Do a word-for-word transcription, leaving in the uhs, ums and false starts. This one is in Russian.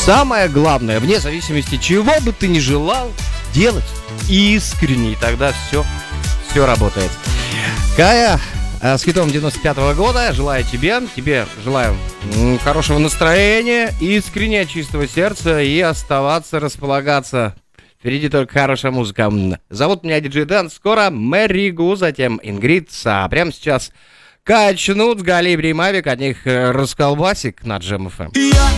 самое главное, вне зависимости чего бы ты ни желал, делать искренне, и тогда все, все работает. Кая, с хитом девяносто пятого года, желаю тебе, тебе желаю хорошего настроения, искренне, чистого сердца и оставаться, располагаться. Впереди только хорошая музыка. Зовут меня Диджей Дэн. Скоро Мэри Гу, затем Ингрид. А прямо сейчас Качнут с Галибри и Мавик. От них расколбасик на Джем эф эм. Я